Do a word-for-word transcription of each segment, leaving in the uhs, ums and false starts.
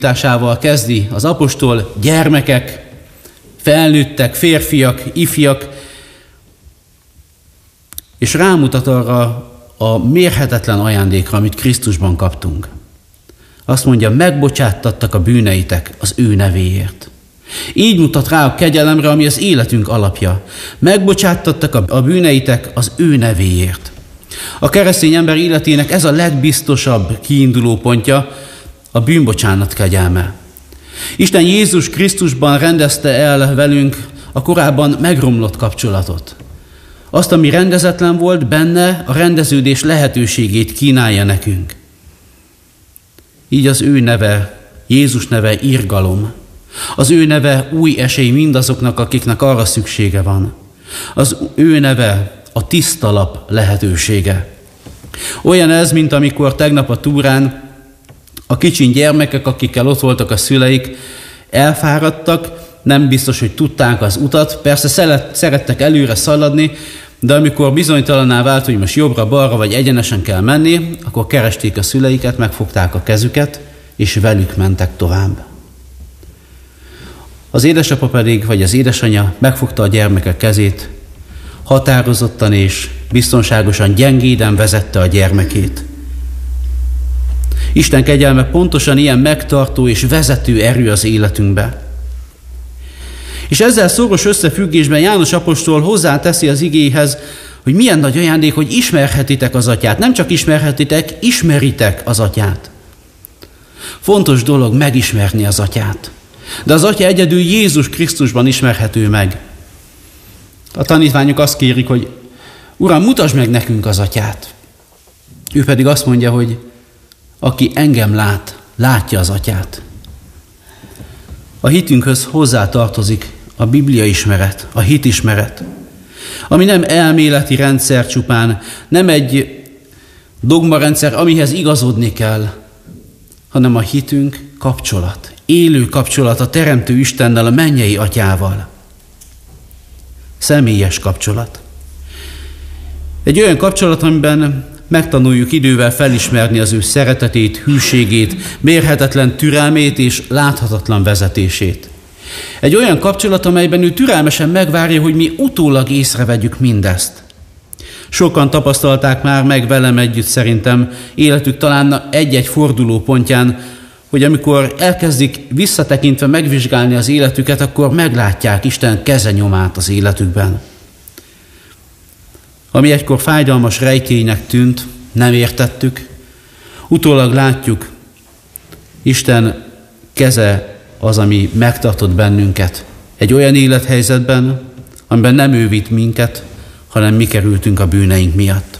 Tásával kezdi az apostol: gyermekek, felnőttek, férfiak, ifjak, és rámutat arra a mérhetetlen ajándékra, amit Krisztusban kaptunk. Azt mondja, megbocsáttattak a bűneitek az ő nevéért. Így mutat rá a kegyelemre, ami az életünk alapja. Megbocsáttattak a bűneitek az ő nevéért. A keresztény ember életének ez a legbiztosabb kiinduló pontja, a bűnbocsánat kegyelme. Isten Jézus Krisztusban rendezte el velünk a korábban megromlott kapcsolatot. Azt, ami rendezetlen volt, benne a rendeződés lehetőségét kínálja nekünk. Így az ő neve, Jézus neve irgalom. Az ő neve új esély mindazoknak, akiknek arra szüksége van. Az ő neve a tiszta lap lehetősége. Olyan ez, mint amikor tegnap a túrán a kicsin gyermekek, akikkel ott voltak a szüleik, elfáradtak, nem biztos, hogy tudták az utat, persze szerettek előre szaladni, de amikor bizonytalanná vált, hogy most jobbra-balra vagy egyenesen kell menni, akkor keresték a szüleiket, megfogták a kezüket, és velük mentek tovább. Az édesapa pedig, vagy az édesanyja megfogta a gyermekek kezét, határozottan és biztonságosan, gyengéden vezette a gyermekét. Isten kegyelme pontosan ilyen megtartó és vezető erő az életünkbe. És ezzel szoros összefüggésben János apostol hozzáteszi az igéhez, hogy milyen nagy ajándék, hogy ismerhetitek az Atyát. Nem csak ismerhetitek, ismeritek az Atyát. Fontos dolog megismerni az Atyát. De az Atya egyedül Jézus Krisztusban ismerhető meg. A tanítványok azt kérik, hogy Uram, mutasd meg nekünk az Atyát. Ő pedig azt mondja, hogy aki engem lát, látja az Atyát. A hitünkhöz hozzá tartozik a Biblia ismeret, a hitismeret, ami nem elméleti rendszer csupán, nem egy dogmarendszer, amihez igazodni kell, hanem a hitünk kapcsolat, élő kapcsolat a Teremtő Istennel, a mennyei Atyával. Személyes kapcsolat. Egy olyan kapcsolat, amiben megtanuljuk idővel felismerni az ő szeretetét, hűségét, mérhetetlen türelmét és láthatatlan vezetését. Egy olyan kapcsolat, amelyben ő türelmesen megvárja, hogy mi utólag észrevegyük mindezt. Sokan tapasztalták már meg velem együtt szerintem életük talán egy-egy forduló pontján, hogy amikor elkezdik visszatekintve megvizsgálni az életüket, akkor meglátják Isten kezenyomát az életükben. Ami egykor fájdalmas rejtélynek tűnt, nem értettük, utólag látjuk, Isten keze az, ami megtartott bennünket egy olyan élethelyzetben, amiben nem ő vitt minket, hanem mi kerültünk a bűneink miatt.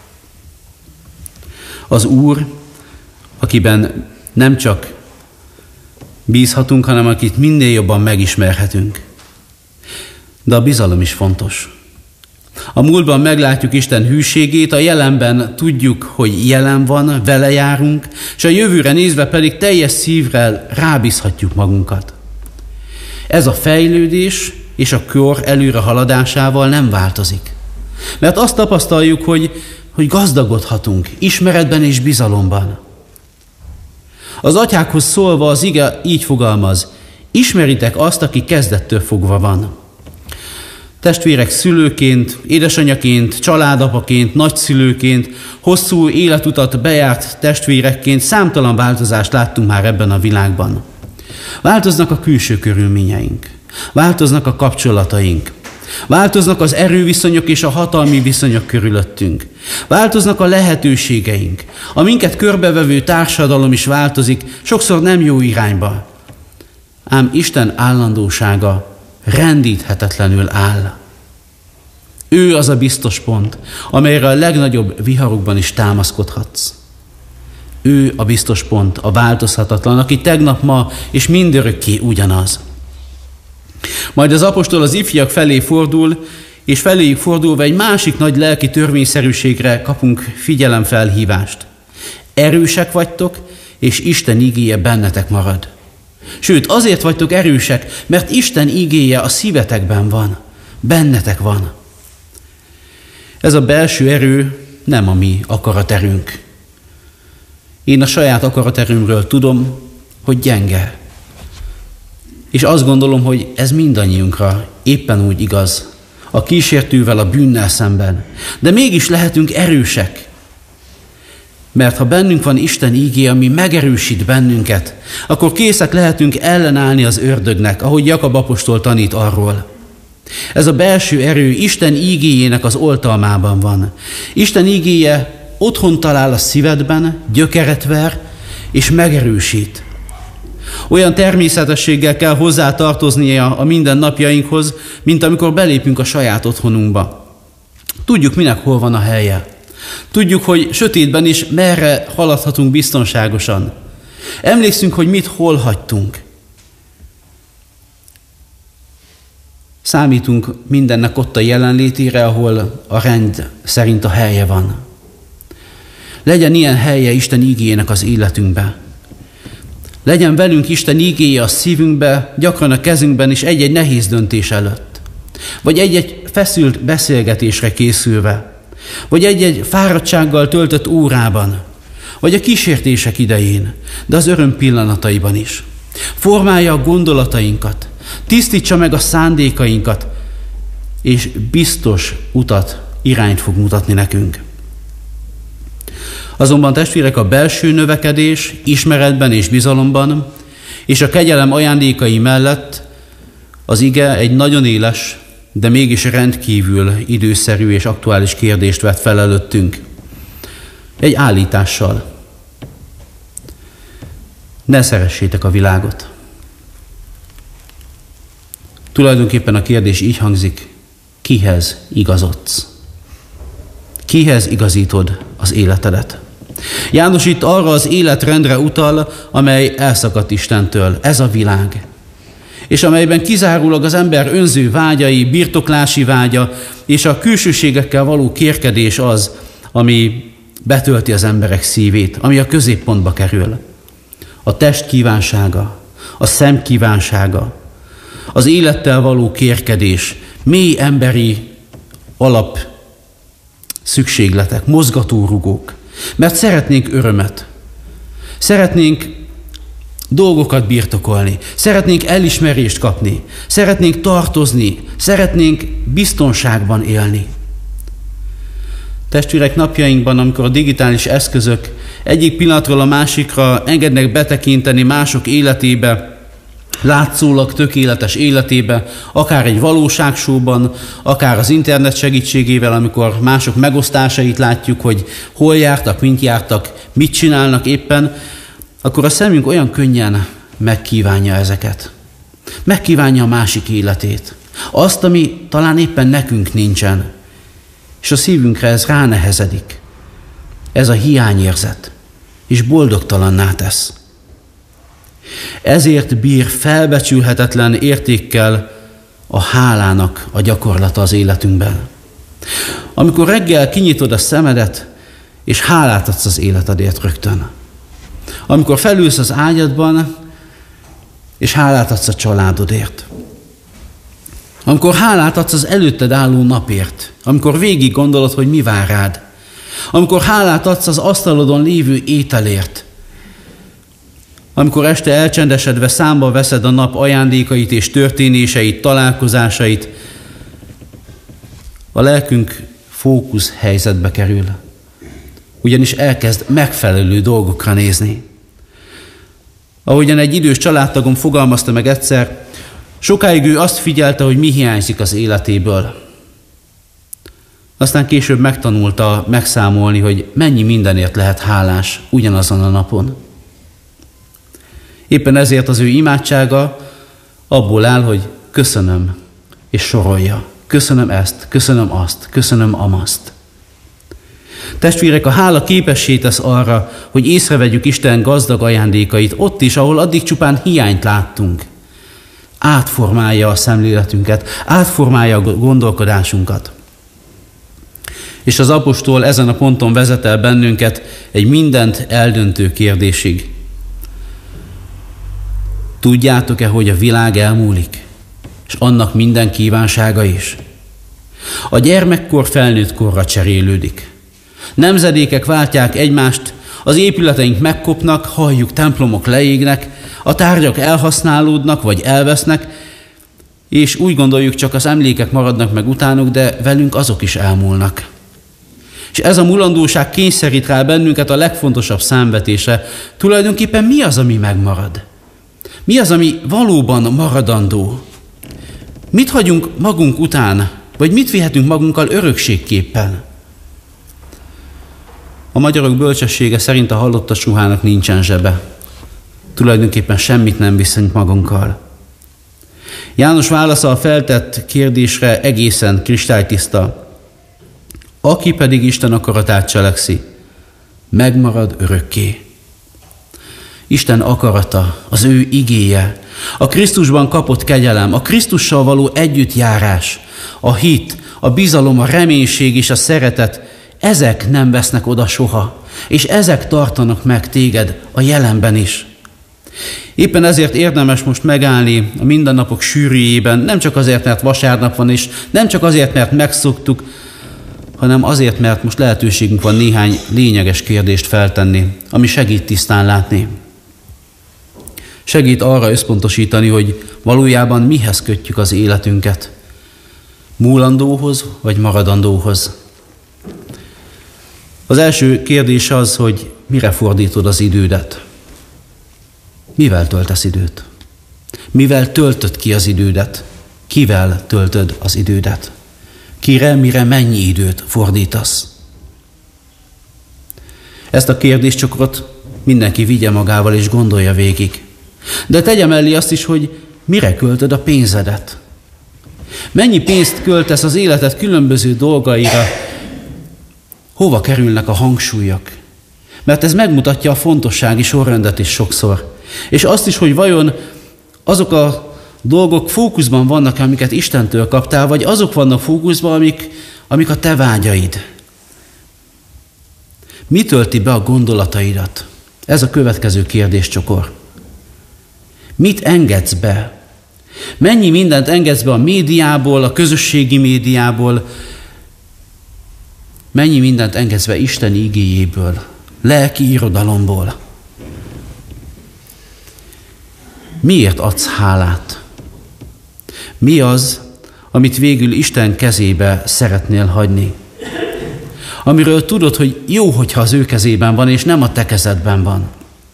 Az Úr, akiben nem csak bízhatunk, hanem akit minél jobban megismerhetünk. De a bizalom is fontos. A múltban meglátjuk Isten hűségét, a jelenben tudjuk, hogy jelen van, vele járunk, és a jövőre nézve pedig teljes szívvel rábízhatjuk magunkat. Ez a fejlődés és a kor előre haladásával nem változik. Mert azt tapasztaljuk, hogy, hogy gazdagodhatunk ismeretben és bizalomban. Az atyákhoz szólva az ige így fogalmaz: ismeritek azt, aki kezdettől fogva van. Testvérek, szülőként, édesanyaként, családapaként, nagyszülőként, hosszú életutat bejárt testvérekként számtalan változást láttunk már ebben a világban. Változnak a külső körülményeink, változnak a kapcsolataink, változnak az erőviszonyok és a hatalmi viszonyok körülöttünk, változnak a lehetőségeink, a minket körbevevő társadalom is változik, sokszor nem jó irányba. Ám Isten állandósága rendíthetetlenül áll. Ő az a biztos pont, amelyre a legnagyobb viharokban is támaszkodhatsz. Ő a biztos pont, a változhatatlan, aki tegnap, ma és mindörökké ugyanaz. Majd az apostol az ifjak felé fordul, és feléjük fordulva egy másik nagy lelki törvényszerűségre kapunk figyelemfelhívást. Erősek vagytok, és Isten igéje bennetek marad. Sőt, azért vagytok erősek, mert Isten igéje a szívetekben van, bennetek van. Ez a belső erő nem a mi akaraterőnk. Én a saját akaraterőmről tudom, hogy gyenge. És azt gondolom, hogy ez mindannyiunkra éppen úgy igaz, a kísértővel, a bűnnel szemben. De mégis lehetünk erősek. Mert ha bennünk van Isten ígéje, ami megerősít bennünket, akkor készek lehetünk ellenállni az ördögnek, ahogy Jakab apostol tanít arról. Ez a belső erő Isten ígéjének az oltalmában van. Isten ígéje otthon talál a szívedben, gyökeret ver és megerősít. Olyan természetességgel kell hozzá tartoznia a mindennapjainkhoz, mint amikor belépünk a saját otthonunkba. Tudjuk, minek hol van a helye. Tudjuk, hogy sötétben is merre haladhatunk biztonságosan. Emlékszünk, hogy mit hol hagytunk. Számítunk mindennek ott a jelenlétére, ahol a rend szerint a helye van. Legyen ilyen helye Isten ígéjének az életünkbe. Legyen velünk Isten ígéje a szívünkbe, gyakran a kezünkben is egy-egy nehéz döntés előtt. Vagy egy-egy feszült beszélgetésre készülve. Vagy egy-egy fáradtsággal töltött órában. Vagy a kísértések idején, de az öröm pillanataiban is. Formálja a gondolatainkat, tisztítsa meg a szándékainkat, és biztos utat, irányt fog mutatni nekünk. Azonban testvérek, a belső növekedés ismeretben és bizalomban, és a kegyelem ajándékai mellett az ige egy nagyon éles, de mégis rendkívül időszerű és aktuális kérdést vett fel előttünk. Egy állítással. Ne szeressétek a világot. Tulajdonképpen a kérdés így hangzik, kihez igazodsz? Kihez igazítod az életedet? János itt arra az életrendre utal, amely elszakadt Istentől. Ez a világ. És amelyben kizárólag az ember önző vágyai, birtoklási vágya és a külsőségekkel való kérkedés az, ami betölti az emberek szívét, ami a középpontba kerül. A test kívánsága, a szem kívánsága, az élettel való kérkedés, mély emberi alap szükségletek, mozgatórugók. Mert szeretnénk örömet, szeretnénk dolgokat birtokolni, szeretnénk elismerést kapni, szeretnénk tartozni, szeretnénk biztonságban élni. Testvérek, napjainkban, amikor a digitális eszközök egyik pillanatról a másikra engednek betekinteni mások életébe, látszólag tökéletes életébe, akár egy valóságsóban, akár az internet segítségével, amikor mások megosztásait látjuk, hogy hol jártak, mint jártak, mit csinálnak éppen, akkor a szemünk olyan könnyen megkívánja ezeket. Megkívánja a másik életét. Azt, ami talán éppen nekünk nincsen. És a szívünkre ez ránehezedik. Ez a hiányérzet. És boldogtalanná tesz. Ezért bír felbecsülhetetlen értékkel a hálának a gyakorlata az életünkben. Amikor reggel kinyitod a szemedet, és hálát adsz az életedért rögtön. Amikor felülsz az ágyadban, és hálát adsz a családodért. Amikor hálát adsz az előtted álló napért. Amikor végig gondolod, hogy mi vár rád. Amikor hálát adsz az asztalodon lévő ételért. Amikor este elcsendesedve számba veszed a nap ajándékait és történéseit, találkozásait, a lelkünk fókusz helyzetbe kerül. Ugyanis elkezd megfelelő dolgokra nézni. Ahogyan egy idős családtagom fogalmazta meg egyszer, sokáig ő azt figyelte, hogy mi hiányzik az életéből. Aztán később megtanulta megszámolni, hogy mennyi mindenért lehet hálás ugyanazon a napon. Éppen ezért az ő imádsága abból áll, hogy köszönöm, és sorolja. Köszönöm ezt, köszönöm azt, köszönöm amazt. Testvérek, a hála képessé tesz arra, hogy észrevegyük Isten gazdag ajándékait ott is, ahol addig csupán hiányt láttunk. Átformálja a szemléletünket, átformálja a gondolkodásunkat. És az apostol ezen a ponton vezet el bennünket egy mindent eldöntő kérdésig. Tudjátok-e, hogy a világ elmúlik, és annak minden kívánsága is? A gyermekkor felnőtt korra cserélődik. Nemzedékek váltják egymást, az épületeink megkopnak, halljuk, templomok leégnek, A tárgyak elhasználódnak, vagy elvesznek, és úgy gondoljuk, csak az emlékek maradnak meg utánuk, de velünk azok is elmúlnak. És ez a mulandóság kényszerít rá bennünket a legfontosabb számvetése. Tulajdonképpen mi az, ami megmarad? Mi az, ami valóban maradandó? Mit hagyunk magunk után, vagy mit vihetünk magunkkal örökségképpen? A magyarok bölcsessége szerint a halottas ruhának nincsen zsebe. Tulajdonképpen semmit nem viszünk magunkkal. János válasza a feltett kérdésre egészen kristálytiszta. Aki pedig Isten akaratát cselekszi, megmarad örökké. Isten akarata, az ő igéje, a Krisztusban kapott kegyelem, a Krisztussal való együttjárás, a hit, a bizalom, a reménység és a szeretet, ezek nem vesznek oda soha, és ezek tartanak meg téged a jelenben is. Éppen ezért érdemes most megállni a mindennapok sűrűjében, nem csak azért, mert vasárnap van, és nem csak azért, mert megszoktuk, hanem azért, mert most lehetőségünk van néhány lényeges kérdést feltenni, ami segít tisztán látni. Segít arra összpontosítani, hogy valójában mihez kötjük az életünket. Múlandóhoz vagy maradandóhoz. Az első kérdés az, hogy mire fordítod az idődet. Mivel töltesz időt? Mivel töltöd ki az idődet? Kivel töltöd az idődet? Kire, mire, mennyi időt fordítasz? Ezt a kérdéscsokrot mindenki vigye magával és gondolja végig. De tegye mellé azt is, hogy mire költöd a pénzedet. Mennyi pénzt költesz az életed különböző dolgaira? Hova kerülnek a hangsúlyok? Mert ez megmutatja a fontossági sorrendet is sokszor. És azt is, hogy vajon azok a dolgok fókuszban vannak, amiket Istentől kaptál, vagy azok vannak fókuszban, amik, amik a te vágyaid. Mi tölti be a gondolataidat? Ez a következő kérdéscsokor. Mit engedsz be? Mennyi mindent engedsz be a médiából, a közösségi médiából? Mennyi mindent engedsz be Isten igéjéből, lelki irodalomból? Miért adsz hálát? Mi az, amit végül Isten kezébe szeretnél hagyni? Amiről tudod, hogy jó, hogyha az ő kezében van, és nem a te kezedben van.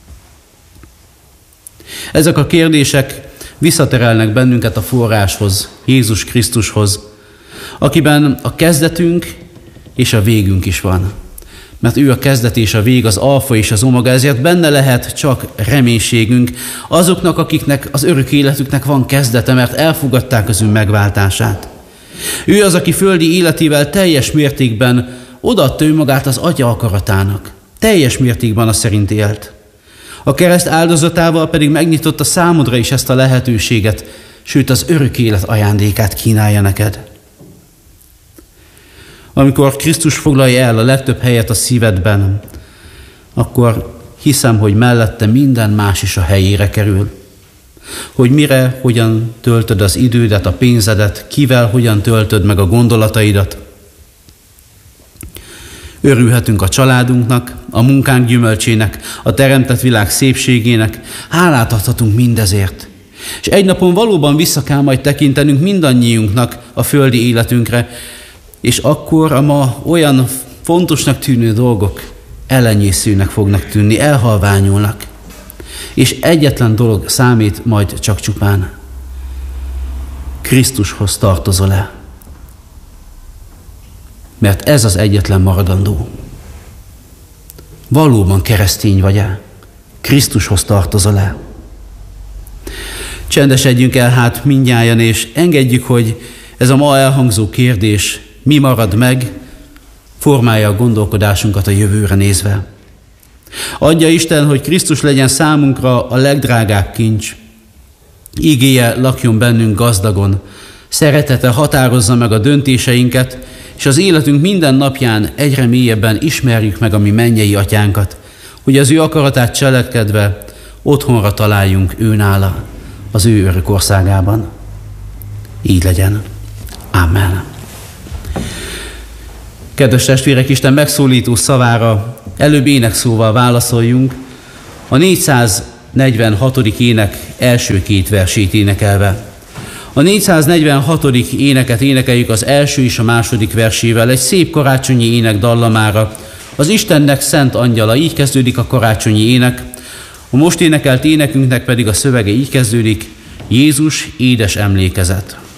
Ezek a kérdések visszaterelnek bennünket a forráshoz, Jézus Krisztushoz, akiben a kezdetünk és a végünk is van. Mert ő a kezdet és a vég, az alfa és az omega, ezért benne lehet csak reménységünk azoknak, akiknek az örök életüknek van kezdete, mert elfogadták az ő megváltását. Ő az, aki földi életével teljes mértékben odaadta önmagát az Atya akaratának. Teljes mértékben az szerint élt. A kereszt áldozatával pedig megnyitotta számodra is ezt a lehetőséget, sőt az örök élet ajándékát kínálja neked. Amikor Krisztus foglalja el a legtöbb helyet a szívedben, akkor hiszem, hogy mellette minden más is a helyére kerül. Hogy mire, hogyan töltöd az idődet, a pénzedet, kivel, hogyan töltöd meg a gondolataidat. Örülhetünk a családunknak, a munkánk gyümölcsének, a teremtett világ szépségének, hálát adhatunk mindezért. És egy napon valóban vissza kell majd tekintenünk mindannyiunknak a földi életünkre, és akkor a ma olyan fontosnak tűnő dolgok ellenyészőnek fognak tűnni, elhalványulnak. És egyetlen dolog számít majd csak csupán. Krisztushoz tartozol-e? Mert ez az egyetlen maradandó. Valóban keresztény vagy-e? Krisztushoz tartozol-e? Csendesedjünk el hát mindnyájan, és engedjük, hogy ez a ma elhangzó kérdés, mi marad meg, formálja a gondolkodásunkat a jövőre nézve. Adja Isten, hogy Krisztus legyen számunkra a legdrágább kincs. Igéje lakjon bennünk gazdagon, szeretete határozza meg a döntéseinket, és az életünk minden napján egyre mélyebben ismerjük meg a mi mennyei atyánkat, hogy az ő akaratát cselekedve otthonra találjunk őnála, az ő örök országában. Így legyen. Amen. Kedves testvérek, Isten megszólító szavára előbb énekszóval válaszoljunk. A négyszáz négyszáznegyvenhatodik ének első két versét énekelve. A négyszáznegyvenhatodik éneket énekeljük az első és a második versével, egy szép karácsonyi ének dallamára. Az Istennek szent angyala, így kezdődik a karácsonyi ének. A most énekelt énekünknek pedig a szövege így kezdődik: Jézus édes emlékezet.